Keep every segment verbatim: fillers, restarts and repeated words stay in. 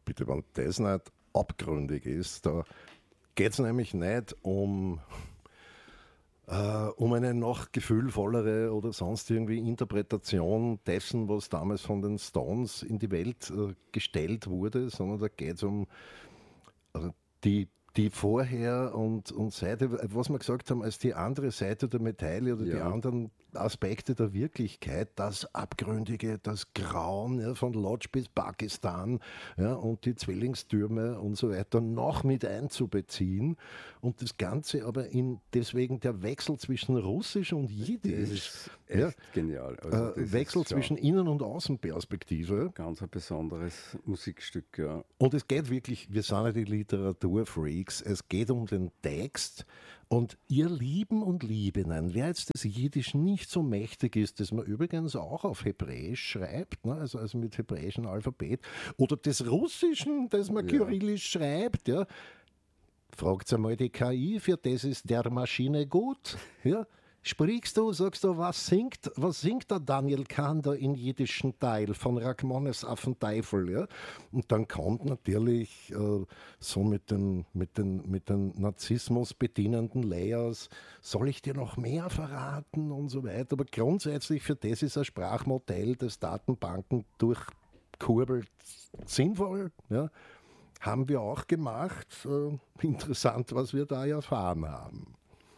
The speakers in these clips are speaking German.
Bitte, wenn das nicht abgründig ist, da geht es nämlich nicht um, äh, um eine noch gefühlvollere oder sonst irgendwie Interpretation dessen, was damals von den Stones in die Welt äh, gestellt wurde, sondern da geht es um also die, die vorher und, und Seite, was wir gesagt haben, als die andere Seite der Medaille oder Ja. die anderen Aspekte der Wirklichkeit, das Abgründige, das Grauen, ja, von Lodz bis Pakistan, ja, und die Zwillingstürme und so weiter noch mit einzubeziehen und das Ganze aber in deswegen der Wechsel zwischen Russisch und Jiddisch, Das ist echt ja, genial. Also äh, das Wechsel ist schon zwischen Innen- und Außenperspektive. ganz ein besonderes Musikstück, ja. Und es geht wirklich, wir sind ja die Literaturfreaks, es geht um den Text und ihr Lieben und Liebinnen, wer jetzt das Jiddisch nicht so mächtig ist, das man übrigens auch auf Hebräisch schreibt, ne, also, also mit hebräischem Alphabet, oder des Russischen, das man Ja. kyrillisch schreibt, ja, fragt einmal die K I, für das ist der Maschine gut, ja. Sprichst du, sagst du, was singt, was singt der Daniel Kahn da in jiddischen Teil von Rachmaninov Affenteufel, ja? Und dann kommt natürlich äh, so mit den, mit den, mit den Narzissmus bedienenden Layers, soll ich dir noch mehr verraten und so weiter. Aber grundsätzlich für das ist ein Sprachmodell, das Datenbanken durchkurbelt, sinnvoll, ja? Haben wir auch gemacht. Äh, interessant, was wir da erfahren haben.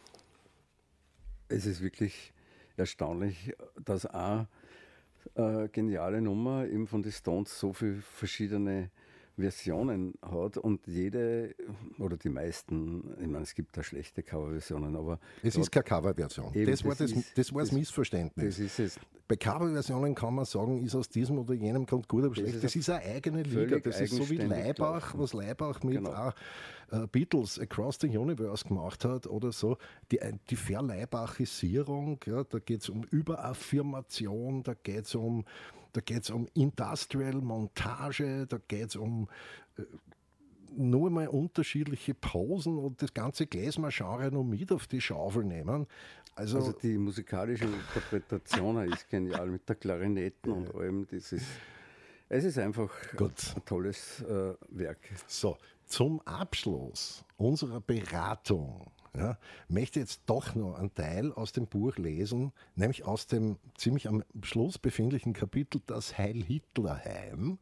Es ist wirklich erstaunlich, dass eine äh, geniale Nummer eben von den Stones so viele verschiedene Versionen hat und jede oder die meisten, ich meine, es gibt da schlechte Coverversionen, aber Es ist keine Coverversion. Eben, Das war das das, ist- das, war das das- Missverständnis. das ist es. Bei Coverversionen kann man sagen, ist aus diesem oder jenem Grund gut oder schlecht. ist Das ist eine eigene Liga. völlig Das ist so wie eigenständig Leibach, gelaufen. was Leibach mit Genau. auch, äh, Beatles Across the Universe gemacht hat oder so. Die, die Verleibachisierung, ja, da geht es um Überaffirmation, da geht es um, da geht's um Industrial Montage, da geht es um nur mal unterschiedliche Posen und das ganze Klezmer-Genre noch mit auf die Schaufel nehmen. Also, Also die musikalische Interpretation ist genial mit der Klarinetten und allem. Das ist, es ist einfach Gut. ein tolles äh, Werk. so, zum Abschluss unserer Beratung ja, möchte jetzt doch noch einen Teil aus dem Buch lesen, nämlich aus dem ziemlich am Schluss befindlichen Kapitel Das Heil-Hitler-Heim.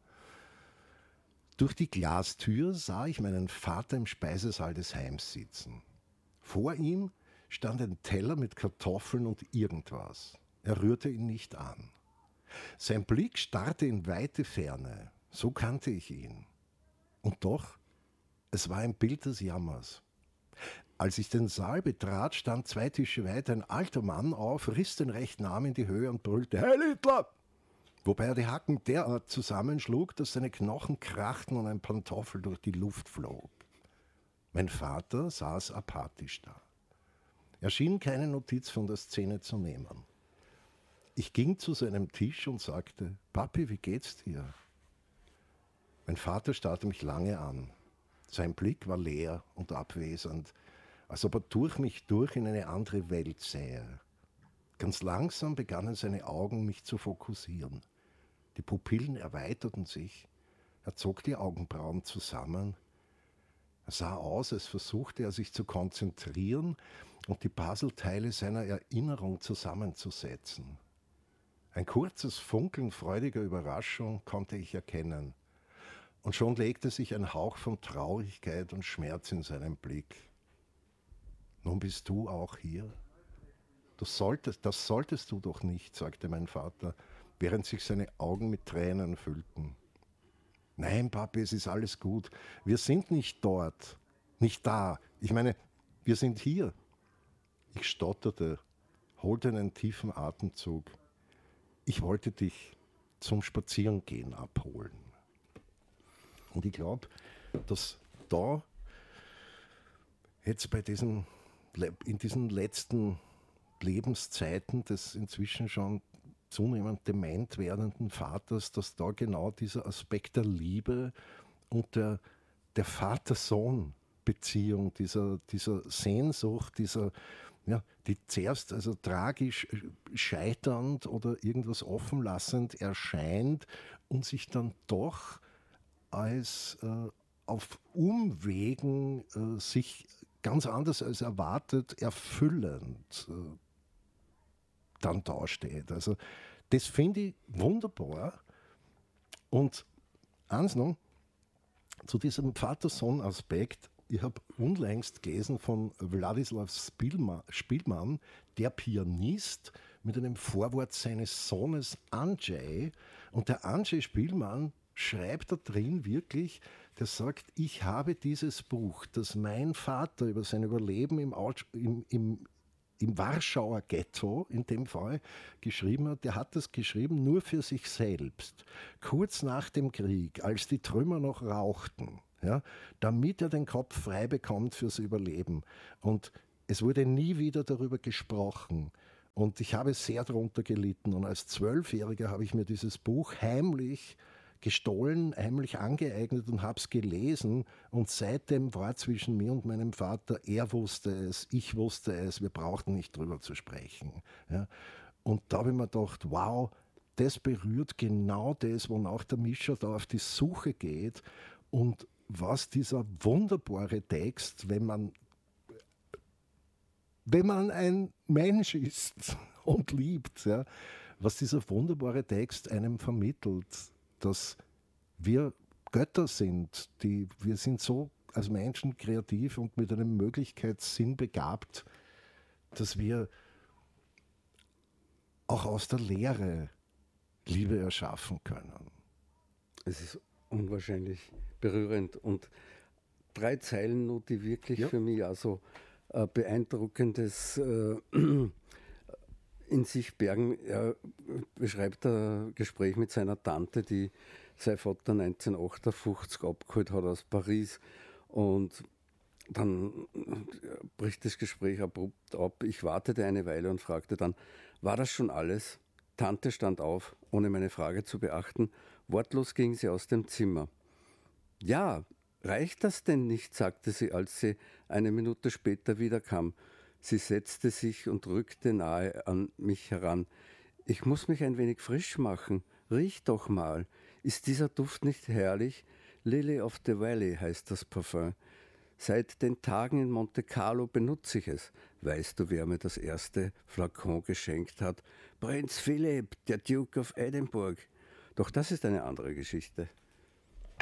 Durch die Glastür sah ich meinen Vater im Speisesaal des Heims sitzen. Vor ihm stand ein Teller mit Kartoffeln und irgendwas. Er rührte ihn nicht an. Sein Blick starrte in weite Ferne. So kannte ich ihn. Und doch, es war ein Bild des Jammers. Als ich den Saal betrat, stand zwei Tische weiter ein alter Mann auf, riss den rechten Arm in die Höhe und brüllte: Heil Hitler! Wobei er die Hacken derart zusammenschlug, dass seine Knochen krachten und ein Pantoffel durch die Luft flog. Mein Vater saß apathisch da. Er schien keine Notiz von der Szene zu nehmen. Ich ging zu seinem Tisch und sagte: Papi, wie geht's dir? Mein Vater starrte mich lange an. Sein Blick war leer und abwesend, als ob er durch mich durch in eine andere Welt sähe. Ganz langsam begannen seine Augen, mich zu fokussieren. Die Pupillen erweiterten sich. Er zog die Augenbrauen zusammen. Er sah aus, als versuchte er sich zu konzentrieren und die Puzzleteile seiner Erinnerung zusammenzusetzen. Ein kurzes Funkeln freudiger Überraschung konnte ich erkennen. Und schon legte sich ein Hauch von Traurigkeit und Schmerz in seinen Blick. Nun bist du auch hier? Du solltest, das solltest du doch nicht, sagte mein Vater, während sich seine Augen mit Tränen füllten. Nein, Papi, es ist alles gut. Wir sind nicht dort, nicht da. Ich meine, wir sind hier. Ich stotterte, holte einen tiefen Atemzug. Ich wollte dich zum Spazierengehen abholen. Und ich glaube, dass da jetzt bei diesen, in diesen letzten Lebenszeiten des inzwischen schon zunehmend dement werdenden Vaters, dass da genau dieser Aspekt der Liebe und der, der Vater-Sohn-Beziehung, dieser, dieser Sehnsucht, dieser, ja, die zuerst also tragisch scheiternd oder irgendwas offen lassend erscheint und sich dann doch als äh, auf Umwegen äh, sich ganz anders als erwartet erfüllend äh, dann dasteht. Also das finde ich wunderbar. Und eins noch, zu diesem Vater-Sohn-Aspekt, ich habe unlängst gelesen von Wladislaw Spielmann, Spielmann, der Pianist, mit einem Vorwort seines Sohnes Andrzej. Und der Andrzej Spielmann schreibt da drin wirklich, der sagt, ich habe dieses Buch, das mein Vater über sein Überleben im, im, im, im Warschauer Ghetto in dem Fall geschrieben hat, der hat das geschrieben nur für sich selbst, kurz nach dem Krieg, als die Trümmer noch rauchten, ja, damit er den Kopf frei bekommt fürs Überleben. Und es wurde nie wieder darüber gesprochen. Und ich habe sehr darunter gelitten. Und als Zwölfjähriger habe ich mir dieses Buch heimlich gestohlen, heimlich angeeignet und habe es gelesen. Und seitdem war zwischen mir und meinem Vater, er wusste es, ich wusste es, wir brauchten nicht drüber zu sprechen. Ja. Und da habe ich mir gedacht, wow, das berührt genau das, wonach der Mischa da auf die Suche geht. Und was dieser wunderbare Text, wenn man, wenn man ein Mensch ist und liebt, ja, was dieser wunderbare Text einem vermittelt, dass wir Götter sind, die, wir sind so als Menschen kreativ und mit einem Möglichkeitssinn begabt, dass wir auch aus der Leere Liebe erschaffen können. Es ist unwahrscheinlich berührend und drei Zeilen nur, die wirklich ja. für mich auch so äh, beeindruckendes äh, in sich bergen. Er beschreibt ein Gespräch mit seiner Tante, die sein Vater neunzehnhundertachtundfünfzig abgeholt hat aus Paris. Und dann bricht das Gespräch abrupt ab. Ich wartete eine Weile und fragte dann, war das schon alles? Tante stand auf, ohne meine Frage zu beachten. Wortlos ging sie aus dem Zimmer. Ja, reicht das denn nicht, sagte sie, als sie eine Minute später wiederkam. Sie setzte sich und rückte nahe an mich heran. Ich muss mich ein wenig frisch machen. Riech doch mal. Ist dieser Duft nicht herrlich? Lily of the Valley heißt das Parfum. Seit den Tagen in Monte Carlo benutze ich es. Weißt du, wer mir das erste Flakon geschenkt hat? Prinz Philipp, der Duke of Edinburgh. Doch das ist eine andere Geschichte.